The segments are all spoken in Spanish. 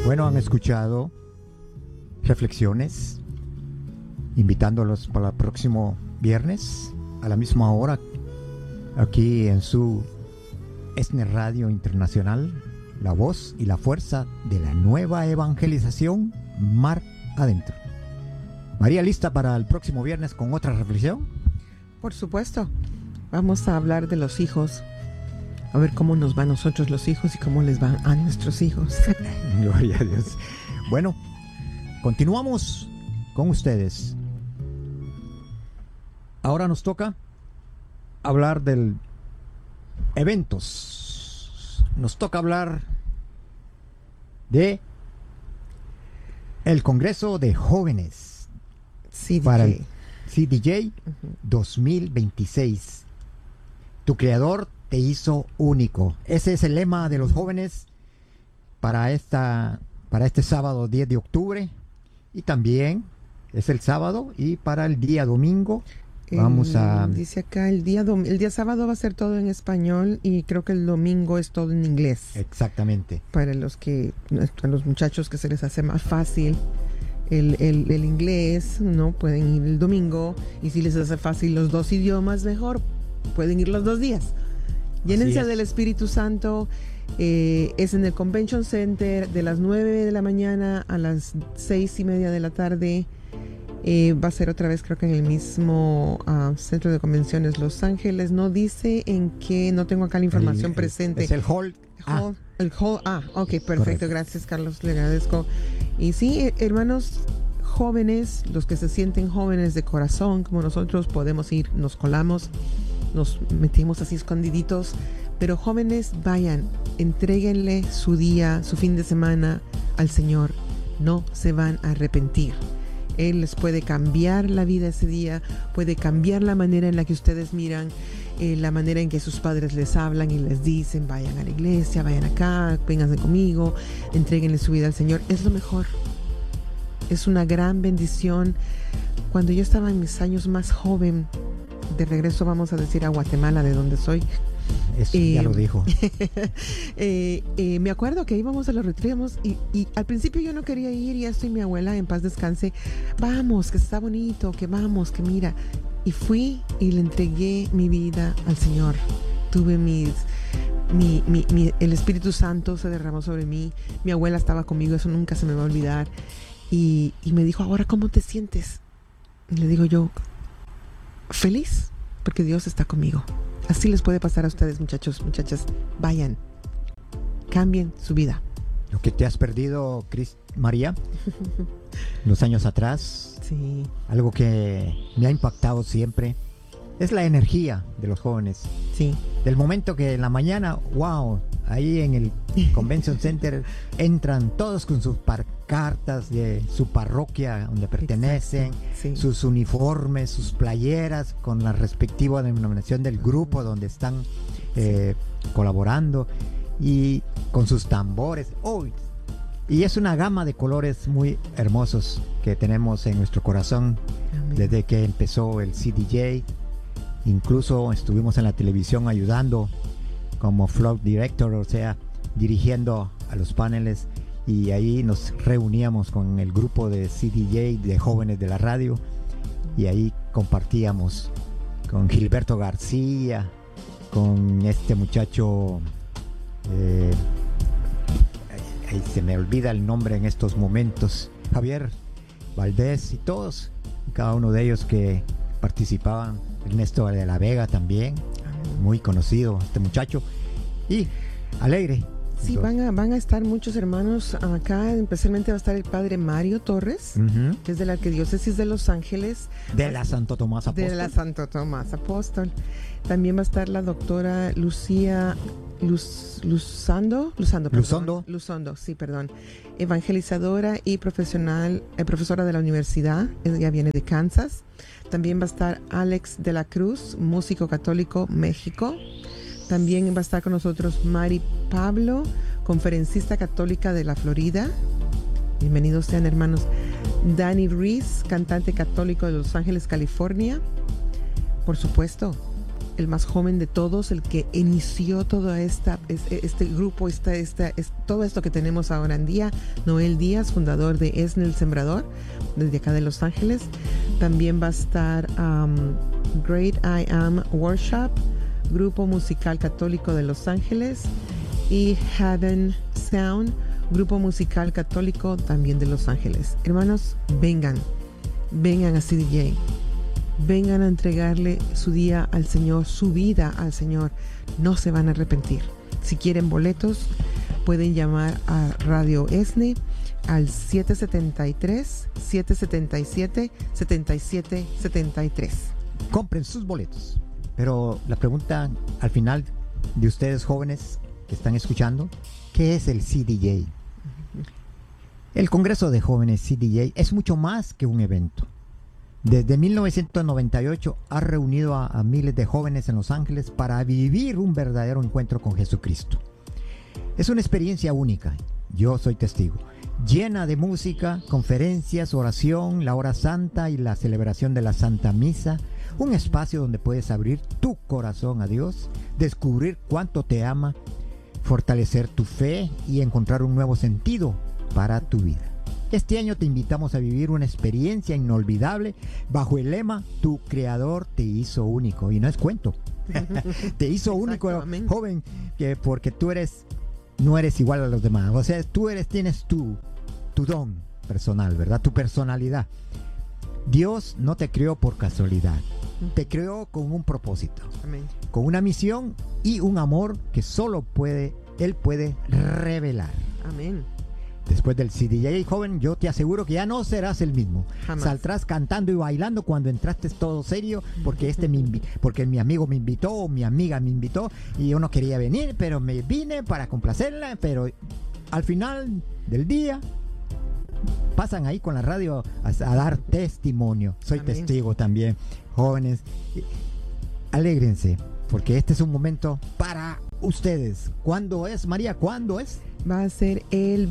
Bueno, han escuchado reflexiones, invitándolos para el próximo viernes a la misma hora aquí en su ESNE Radio Internacional, la voz y la fuerza de la nueva evangelización mar adentro. María, ¿lista para el próximo viernes con otra reflexión? Por supuesto. Vamos a hablar de los hijos. A ver cómo nos va a nosotros los hijos y cómo les va a nuestros hijos. Gloria a Dios. Bueno, continuamos con ustedes. Ahora nos toca hablar del eventos. Nos toca hablar de el Congreso de Jóvenes CDJ. Para el CDJ 2026. Tu creador te hizo único. Ese es el lema de los jóvenes para este sábado 10 de octubre, y también es el sábado, y para el día domingo dice acá el día sábado va a ser todo en español y creo que el domingo es todo en inglés. Exactamente. Para a los muchachos que se les hace más fácil el inglés, ¿no? Pueden ir el domingo, y si les hace fácil los dos idiomas, mejor, pueden ir los 2 días. Llénense del Espíritu Santo. Es en el Convention Center de las 9 de la mañana a las 6:30 de la tarde. Va a ser otra vez, creo que en el mismo Centro de Convenciones Los Ángeles. No dice en qué, no tengo acá la información presente. Es el hall. El hall. Ok, perfecto. Correcto. Gracias, Carlos, le agradezco. Y sí, hermanos jóvenes, los que se sienten jóvenes de corazón, como nosotros, podemos ir, nos colamos, nos metimos así escondiditos, pero jóvenes, vayan, entréguenle su día, su fin de semana al Señor. No se van a arrepentir. Él les puede cambiar la vida ese día, puede cambiar la manera en la que ustedes miran, la manera en que sus padres les hablan y les dicen, vayan a la iglesia, vayan acá, vénganse conmigo, entréguenle su vida al Señor. Es lo mejor. Es una gran bendición. Cuando yo estaba en mis años más joven, de regreso, vamos a decir, a Guatemala, de donde soy. Eso ya lo dijo. Me acuerdo que íbamos a los retiros y al principio yo no quería ir, y esto, y mi abuela, en paz descanse, vamos, que está bonito, que vamos, que mira. Y fui y le entregué mi vida al Señor. Tuve el Espíritu Santo se derramó sobre mí. Mi abuela estaba conmigo, eso nunca se me va a olvidar. Y me dijo, ahora, ¿cómo te sientes? Y le digo yo, feliz, porque Dios está conmigo. Así les puede pasar a ustedes, muchachos, muchachas. Vayan, cambien su vida. Lo que te has perdido, María, los años atrás, sí, algo que me ha impactado siempre, es la energía de los jóvenes. Sí. Del momento que en la mañana, wow, ahí en el Convention Center entran todos con sus cartas de su parroquia donde pertenecen, sí, sus uniformes, sus playeras con la respectiva denominación del grupo donde están colaborando, y con sus tambores. Y es una gama de colores muy hermosos que tenemos en nuestro corazón. Amén. Desde que empezó el CDJ. Incluso estuvimos en la televisión ayudando como floor director, o sea, dirigiendo a los paneles, y ahí nos reuníamos con el grupo de CDJ de jóvenes de la radio, y ahí compartíamos con Gilberto García, con este muchacho, ahí se me olvida el nombre en estos momentos, Javier Valdés, y todos, cada uno de ellos que participaban. Ernesto de la Vega también, muy conocido este muchacho, y alegre. Sí, van a estar muchos hermanos acá, especialmente va a estar el padre Mario Torres, que es de la Arquidiócesis de Los Ángeles. De la Santo Tomás Apóstol. De la Santo Tomás Apóstol. También va a estar la doctora Lucía Luzondo, sí, perdón. Evangelizadora y profesora de la universidad, ella viene de Kansas. También va a estar Alex de la Cruz, músico católico, México. También va a estar con nosotros Mari Pablo, conferencista católica de la Florida. Bienvenidos sean, hermanos. Danny Reese, cantante católico de Los Ángeles, California. Por supuesto, el más joven de todos, el que inició todo este grupo, todo esto que tenemos ahora en día. Noel Díaz, fundador de ESNE El Sembrador, desde acá de Los Ángeles. También va a estar Great I Am Worship, grupo musical católico de Los Ángeles, y Heaven Sound, grupo musical católico también de Los Ángeles. Hermanos, vengan a CDJ. Vengan a entregarle su día al Señor, su vida al Señor. No se van a arrepentir. Si quieren boletos, pueden llamar a Radio ESNE al 773-777-7773. Compren sus boletos. Pero la pregunta al final de ustedes jóvenes que están escuchando, ¿qué es el CDJ? El Congreso de Jóvenes CDJ es mucho más que un evento. Desde 1998 ha reunido a miles de jóvenes en Los Ángeles para vivir un verdadero encuentro con Jesucristo. Es una experiencia única, yo soy testigo, llena de música, conferencias, oración, la hora santa y la celebración de la Santa Misa, un espacio donde puedes abrir tu corazón a Dios, descubrir cuánto te ama, fortalecer tu fe y encontrar un nuevo sentido para tu vida. Este año te invitamos a vivir una experiencia inolvidable bajo el lema Tu Creador te hizo único. Y no es cuento. Te hizo único, joven, porque tú no eres igual a los demás. O sea, tienes tu don personal, ¿verdad? Tu personalidad. Dios no te creó por casualidad. Te creó con un propósito. Amén. Con una misión y un amor que solo Él puede revelar. Amén. Después del CDJ, joven, yo te aseguro que ya no serás el mismo. Jamás. Saldrás cantando y bailando cuando entraste todo serio, porque porque mi amigo me invitó o mi amiga me invitó y yo no quería venir, pero me vine para complacerla, pero al final del día pasan ahí con la radio a dar testimonio. Soy Amén. testigo también. Jóvenes, alégrense, porque este es un momento para ustedes. ¿Cuándo es, María? ¿Cuándo es? Va a ser el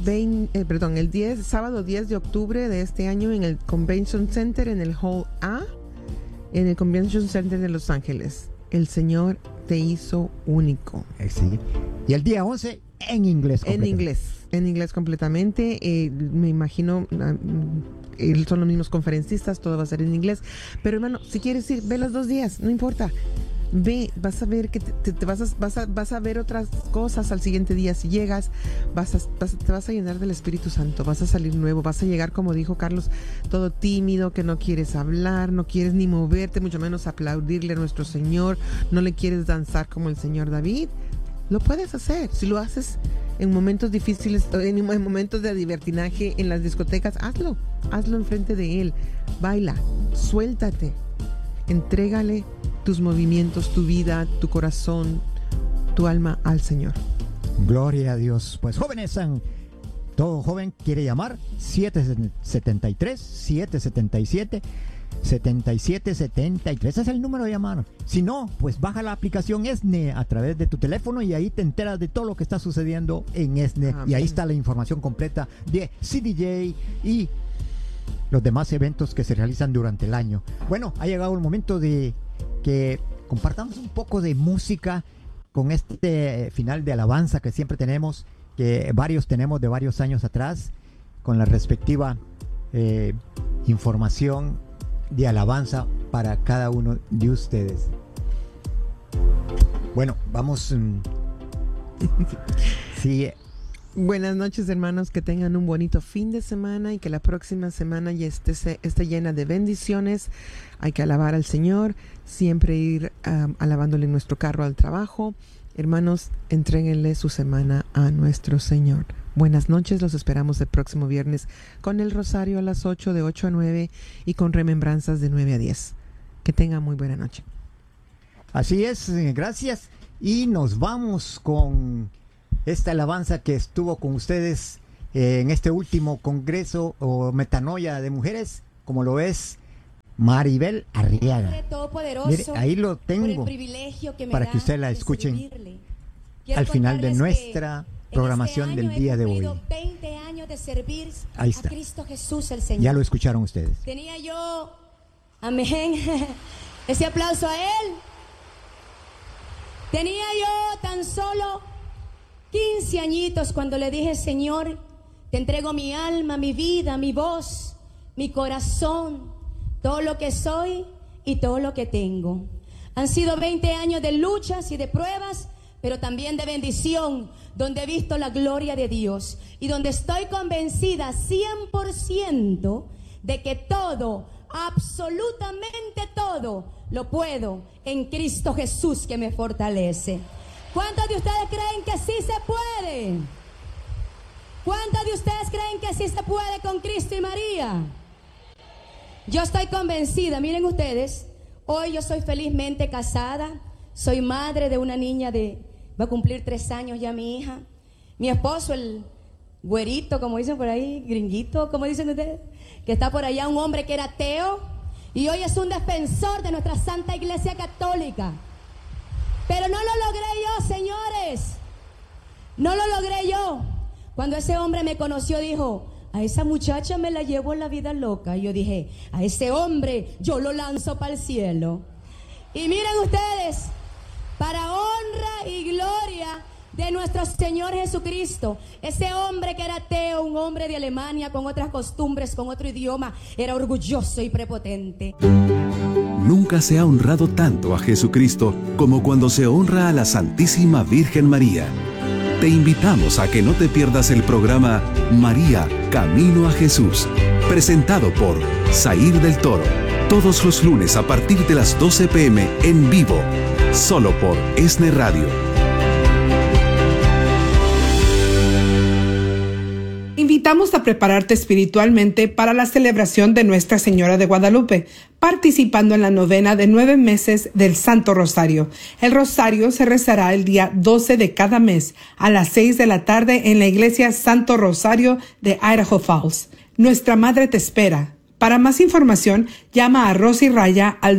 sábado 10 de octubre de este año en el Convention Center, en el Hall A, en el Convention Center de Los Ángeles. El Señor te hizo único. Sí. Y el día 11 en inglés. En inglés completamente. Me imagino, son los mismos conferencistas, todo va a ser en inglés. Pero hermano, si quieres ir, ve los 2 días, no importa. Ve, vas a ver que te vas a ver otras cosas al siguiente día. Si llegas, te vas a llenar del Espíritu Santo, vas a salir nuevo, vas a llegar, como dijo Carlos, todo tímido, que no quieres hablar, no quieres ni moverte, mucho menos aplaudirle a nuestro Señor, no le quieres danzar como el Señor David. Lo puedes hacer. Si lo haces en momentos difíciles, en momentos de divertinaje en las discotecas, hazlo enfrente de Él. Baila, suéltate, entrégale tus movimientos, tu vida, tu corazón, tu alma al Señor. Gloria a Dios. Pues jóvenes, todo joven quiere llamar 773-777-7773 es el número de llamar. Si no, pues baja la aplicación ESNE a través de tu teléfono y ahí te enteras de todo lo que está sucediendo en ESNE. Amén. Y ahí está la información completa de CDJ y los demás eventos que se realizan durante el año. Bueno, ha llegado el momento de que compartamos un poco de música con este final de alabanza que siempre tenemos, que varios tenemos de varios años atrás, con la respectiva información de alabanza para cada uno de ustedes. Bueno, vamos. Sí. Buenas noches, hermanos, que tengan un bonito fin de semana y que la próxima semana ya esté llena de bendiciones. Hay que alabar al Señor, siempre ir alabándole en nuestro carro al trabajo. Hermanos, entréguenle su semana a nuestro Señor. Buenas noches, los esperamos el próximo viernes con el Rosario a las 8, de 8 a 9 y con Remembranzas de 9 a 10. Que tengan muy buena noche. Así es, gracias. Y nos vamos con esta alabanza que estuvo con ustedes en este último congreso o metanoia de mujeres, como lo es Maribel Arriaga. Mire, ahí lo tengo para que ustedes la escuchen al final de nuestra programación del día de hoy. 20 años de servir ahí está. A Cristo Jesús el Señor. Ya lo escucharon ustedes. Tenía yo, amén, ese aplauso a Él. Tenía yo tan solo 15 añitos cuando le dije: Señor, te entrego mi alma, mi vida, mi voz, mi corazón, todo lo que soy y todo lo que tengo. Han sido 20 años de luchas y de pruebas, pero también de bendición, donde he visto la gloria de Dios y donde estoy convencida 100% de que todo, absolutamente todo, lo puedo en Cristo Jesús que me fortalece. ¿Cuántos de ustedes creen que sí se puede? ¿Cuántos de ustedes creen que sí se puede con Cristo y María? Yo estoy convencida. Miren ustedes, hoy yo soy felizmente casada, soy madre de una niña va a cumplir 3 años ya mi hija. Mi esposo, el güerito, como dicen por ahí, gringuito, como dicen ustedes, que está por allá, un hombre que era ateo y hoy es un defensor de nuestra Santa Iglesia Católica. Pero no lo logré yo, señores. No lo logré yo. Cuando ese hombre me conoció, dijo: a esa muchacha me la llevo en la vida loca. Y yo dije: a ese hombre yo lo lanzo para el cielo. Y miren ustedes, para honra y gloria de nuestro Señor Jesucristo, ese hombre que era ateo, un hombre de Alemania con otras costumbres, con otro idioma, era orgulloso y prepotente. Nunca se ha honrado tanto a Jesucristo como cuando se honra a la Santísima Virgen María. Te invitamos a que no te pierdas el programa María, Camino a Jesús, presentado por Zair del Toro, todos los lunes a partir de las 12 p.m. en vivo, solo por ESNE Radio. Invitamos a prepararte espiritualmente para la celebración de Nuestra Señora de Guadalupe, participando en la novena de 9 meses del Santo Rosario. El Rosario se rezará el día 12 de cada mes a las 6 de la tarde en la Iglesia Santo Rosario de Idaho Falls. Nuestra Madre te espera. Para más información, llama a Rosy Raya al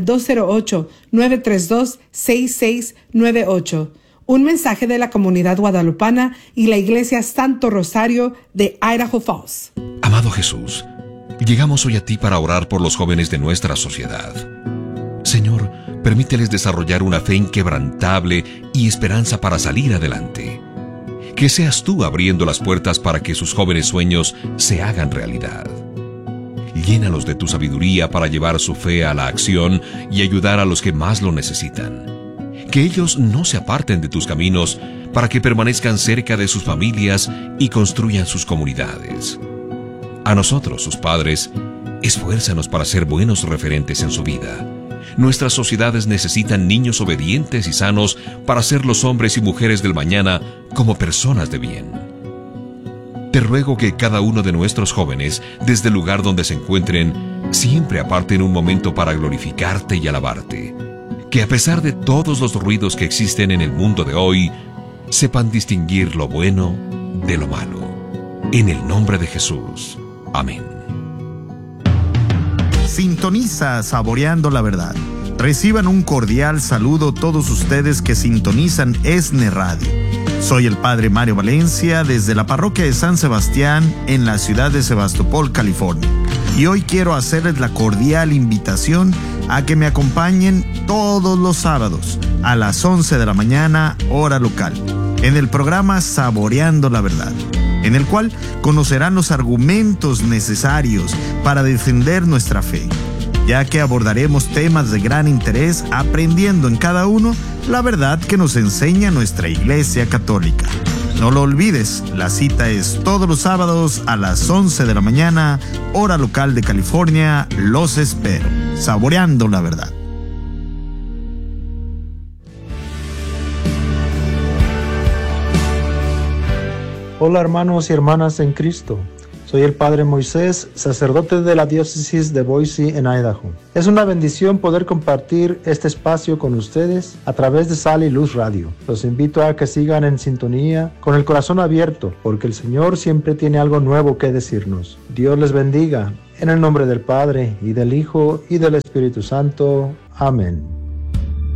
208-932-6698. Un mensaje de la comunidad guadalupana y la Iglesia Santo Rosario de Idaho Falls. Amado Jesús, llegamos hoy a ti para orar por los jóvenes de nuestra sociedad. Señor, permíteles desarrollar una fe inquebrantable y esperanza para salir adelante. Que seas tú abriendo las puertas para que sus jóvenes sueños se hagan realidad. Llénalos de tu sabiduría para llevar su fe a la acción y ayudar a los que más lo necesitan. Que ellos no se aparten de tus caminos para que permanezcan cerca de sus familias y construyan sus comunidades. A nosotros, sus padres, esfuérzanos para ser buenos referentes en su vida. Nuestras sociedades necesitan niños obedientes y sanos para ser los hombres y mujeres del mañana como personas de bien. Te ruego que cada uno de nuestros jóvenes, desde el lugar donde se encuentren, siempre aparten un momento para glorificarte y alabarte. Que a pesar de todos los ruidos que existen en el mundo de hoy, sepan distinguir lo bueno de lo malo. En el nombre de Jesús. Amén. Sintoniza Saboreando la Verdad. Reciban un cordial saludo todos ustedes que sintonizan ESNE Radio. Soy el Padre Mario Valencia desde la parroquia de San Sebastián en la ciudad de Sebastopol, California. Y hoy quiero hacerles la cordial invitación a que me acompañen todos los sábados a las 11 de la mañana, hora local, en el programa Saboreando la Verdad, en el cual conocerán los argumentos necesarios para defender nuestra fe, ya que abordaremos temas de gran interés aprendiendo en cada uno la verdad que nos enseña nuestra Iglesia Católica. No lo olvides, la cita es todos los sábados a las 11 de la mañana, hora local de California. Los espero. Saboreando la Verdad. Hola hermanos y hermanas en Cristo. Soy el Padre Moisés, sacerdote de la diócesis de Boise en Idaho. Es una bendición poder compartir este espacio con ustedes a través de Sal y Luz Radio. Los invito a que sigan en sintonía con el corazón abierto, porque el Señor siempre tiene algo nuevo que decirnos. Dios les bendiga. En el nombre del Padre, y del Hijo, y del Espíritu Santo. Amén.